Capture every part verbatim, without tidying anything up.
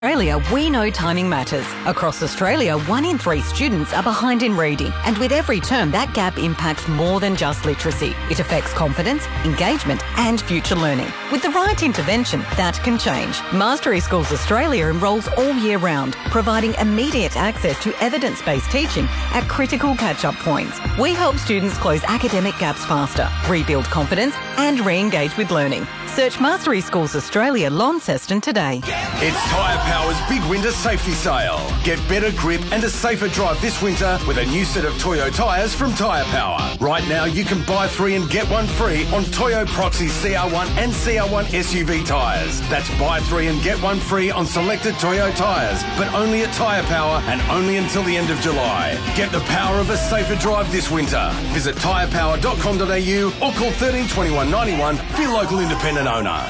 Australia, we know timing matters. Across Australia, one in three students are behind in reading, and with every term, that gap impacts more than just literacy. It affects confidence, engagement, and future learning. With the right intervention, that can change. Mastery Schools Australia enrolls all year round, providing immediate access to evidence-based teaching at critical catch-up points. We help students close academic gaps faster, rebuild confidence, and re-engage with learning. Search Mastery Schools Australia Launceston today. It's Tyre Power's big winter safety sale. Get better grip and a safer drive this winter with a new set of Toyo tyres from Tyre Power. Right now you can buy three and get one free on Toyo Proxy C R one and C R one S U V tyres. That's buy three and get one free on selected Toyo tyres, but only at Tyre Power and only until the end of July. Get the power of a safer drive this winter. Visit tyre power dot com dot a u or call thirteen twenty-one ninety-one for your local independent owner.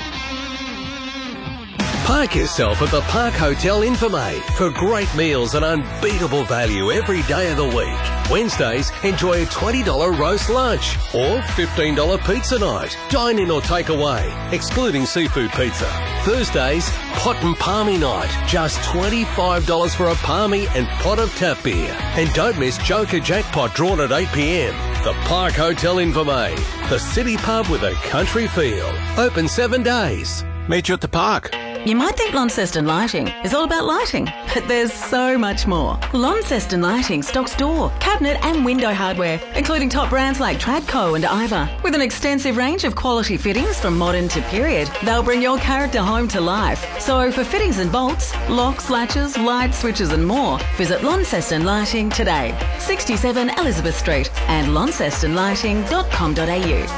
Park yourself at the Park Hotel Infirmay for great meals and unbeatable value every day of the week. Wednesdays, enjoy a twenty dollars roast lunch or fifteen dollars pizza night. Dine in or take away, excluding seafood pizza. Thursdays, pot and palmy night. Just twenty-five dollars for a palmy and pot of tap beer. And don't miss Joker Jackpot drawn at eight p m. The Park Hotel Infirmay, the city pub with a country feel. Open seven days. Meet you at the park. You might think Launceston Lighting is all about lighting, but there's so much more. Launceston Lighting stocks door, cabinet and window hardware, including top brands like Tradco and Iva. With an extensive range of quality fittings from modern to period, they'll bring your character home to life. So for fittings and bolts, locks, latches, light switches and more, visit Launceston Lighting today. sixty-seven Elizabeth Street and launceston lighting dot com dot a u.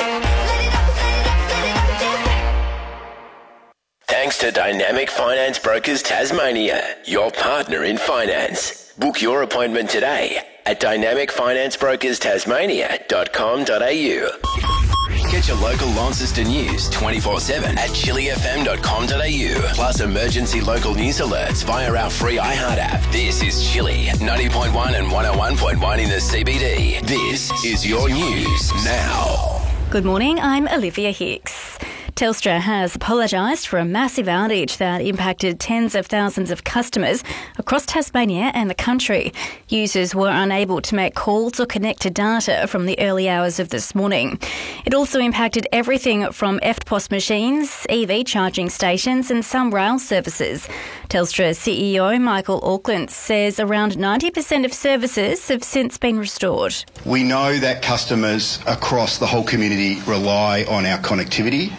Thanks to Dynamic Finance Brokers Tasmania, your partner in finance. Book your appointment today at dynamic finance brokers tasmania dot com dot a u. Get your local Launceston news twenty-four seven at chili f m dot com dot a u. Plus emergency local news alerts via our free iHeart app. This is Chili, ninety point one and one oh one point one in the C B D. This is your news now. Good morning, I'm Olivia Hicks. Telstra has apologised for a massive outage that impacted tens of thousands of customers across Tasmania and the country. Users were unable to make calls or connect to data from the early hours of this morning. It also impacted everything from E F T P O S machines, E V charging stations and some rail services. Telstra C E O Michael Auckland says around ninety percent of services have since been restored. We know that customers across the whole community rely on our connectivity.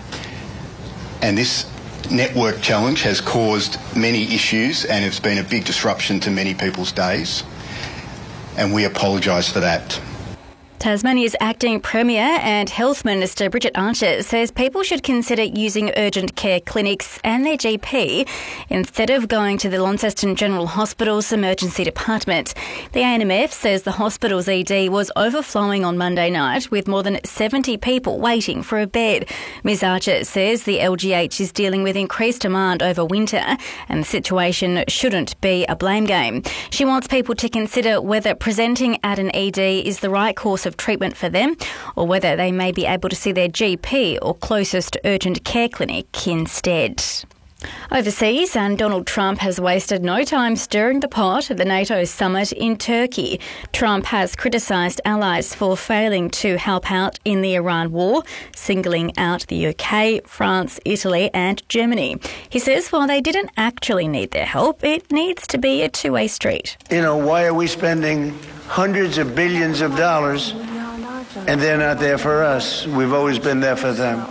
And this network challenge has caused many issues and it's been a big disruption to many people's days. And we apologise for that. Tasmania's acting Premier and Health Minister Bridget Archer says people should consider using urgent care clinics and their G P instead of going to the Launceston General Hospital's emergency department. The A N M F says the hospital's E D was overflowing on Monday night with more than seventy people waiting for a bed. Ms Archer says the L G H is dealing with increased demand over winter and the situation shouldn't be a blame game. She wants people to consider whether presenting at an E D is the right course of of treatment for them or whether they may be able to see their G P or closest urgent care clinic instead. Overseas, and Donald Trump has wasted no time stirring the pot at the NATO summit in Turkey. Trump has criticised allies for failing to help out in the Iran war, singling out the U K, France, Italy and Germany. He says while they didn't actually need their help, it needs to be a two-way street. You know, why are we spending hundreds of billions of dollars and they're not there for us? We've always been there for them.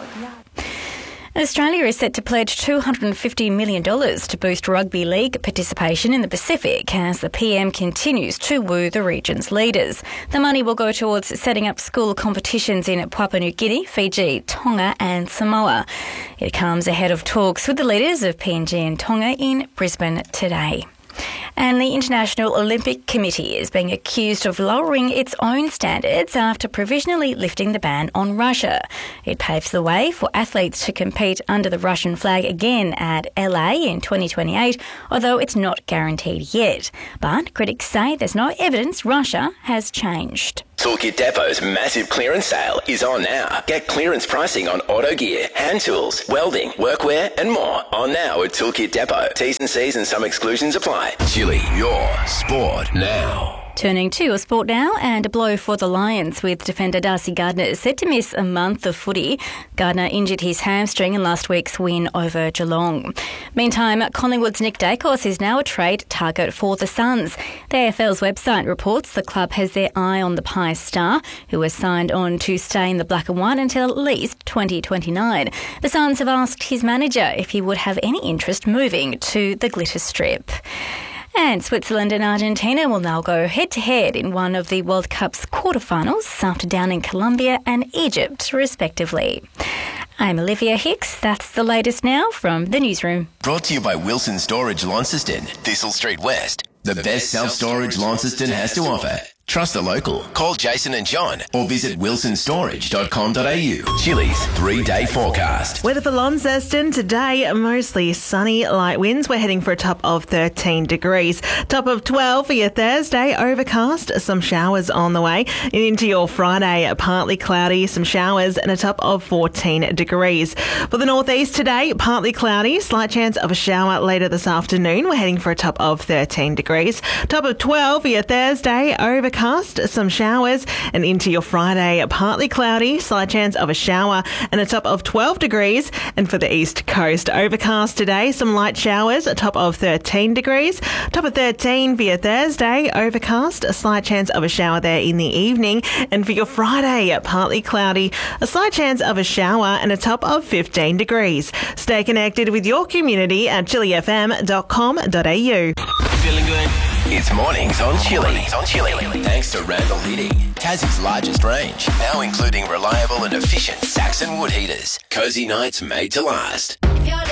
Australia is set to pledge two hundred fifty million dollars to boost rugby league participation in the Pacific as the P M continues to woo the region's leaders. The money will go towards setting up school competitions in Papua New Guinea, Fiji, Tonga and Samoa. It comes ahead of talks with the leaders of P N G and Tonga in Brisbane today. And the International Olympic Committee is being accused of lowering its own standards after provisionally lifting the ban on Russia. It paves the way for athletes to compete under the Russian flag again at L A in twenty twenty-eight, although it's not guaranteed yet. But critics say there's no evidence Russia has changed. Toolkit Depot's massive clearance sale is on now. Get clearance pricing on auto gear, hand tools, welding, workwear and more on now at Toolkit Depot. T's and C's and some exclusions apply. Chili, your sport now. Turning to a sport now, and a blow for the Lions, with defender Darcy Gardner set to miss a month of footy. Gardner injured his hamstring in last week's win over Geelong. Meantime, Collingwood's Nick Dacos is now a trade target for the Suns. The A F L's website reports the club has their eye on the Pies star, who was signed on to stay in the black and white until at least twenty twenty-nine. The Suns have asked his manager if he would have any interest moving to the Glitter Strip. And Switzerland and Argentina will now go head-to-head in one of the World Cup's quarterfinals after downing Colombia and Egypt, respectively. I'm Olivia Hicks. That's the latest now from the newsroom. Brought to you by Wilson Storage Launceston, Thistle Street West. The best self-storage Launceston has to offer. Trust the local. Call Jason and John or visit wilson storage dot com dot a u. Chili's three-day forecast. Weather for Launceston today, mostly sunny, light winds. We're heading for a top of thirteen degrees. Top of twelve for your Thursday, overcast, some showers on the way. And into your Friday, partly cloudy, some showers and a top of fourteen degrees. For the northeast today, partly cloudy, slight chance of a shower later this afternoon. We're heading for a top of thirteen degrees. Top of twelve for your Thursday, overcast. Some showers, and into your Friday, partly cloudy, slight chance of a shower and a top of twelve degrees. And for the east coast, overcast today, some light showers, a top of thirteen degrees. Top of thirteen for your Thursday, overcast, a slight chance of a shower there in the evening. And for your Friday, partly cloudy, a slight chance of a shower and a top of fifteen degrees. Stay connected with your community at chili f m dot com dot a u. Feeling good? It's mornings on Chili. on Chili. Thanks to Randall Heating, Tassie's largest range, now including reliable and efficient Saxon wood heaters. Cozy nights made to last.